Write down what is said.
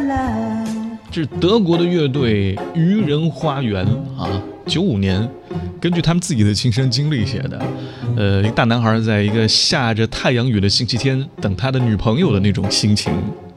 这是德国的乐队愚人花园啊，95年，根据他们自己的亲身经历写的。一个大男孩在一个下着太阳雨的星期天等他的女朋友的那种心情